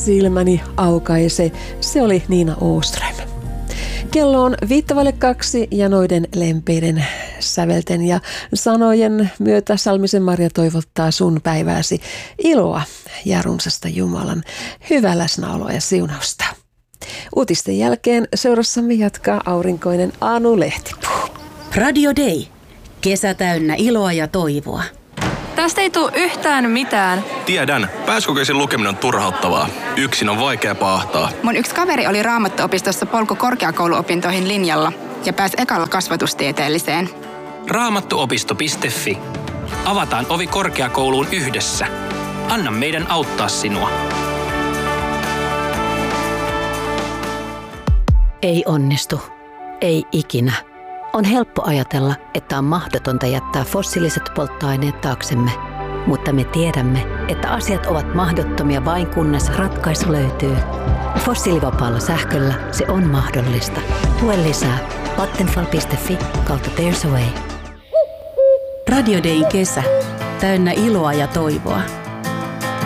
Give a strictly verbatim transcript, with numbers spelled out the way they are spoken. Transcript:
silmäni aukaise. Se oli Niina Åström. Kello on viittavalle kaksi ja noiden lempeiden sävelten ja sanojen myötä Salmisen Marja toivottaa sun päivääsi iloa ja runsasta Jumalan hyvää läsnäoloa ja siunausta. Uutisten jälkeen seurassamme jatkaa aurinkoinen Anu Lehtipuu. Radio Day. Kesä täynnä iloa ja toivoa. Tästä ei tule yhtään mitään. Tiedän. Pääsykokeisen lukeminen on turhauttavaa. Yksin on vaikea paahtaa. Mun yksi kaveri oli Raamattuopistossa polku korkeakouluopintoihin linjalla ja pääsi ekalla kasvatustieteelliseen. Raamattuopisto piste fi. Avataan ovi korkeakouluun yhdessä. Anna meidän auttaa sinua. Ei onnistu. Ei ikinä. On helppo ajatella, että on mahdotonta jättää fossiiliset polttoaineet taaksemme. Mutta me tiedämme, että asiat ovat mahdottomia vain kunnes ratkaisu löytyy. Fossiilivapaalla sähköllä se on mahdollista. Lue lisää vattenfall piste fi kautta There's a Way. Radio Dayn kesä. Täynnä iloa ja toivoa.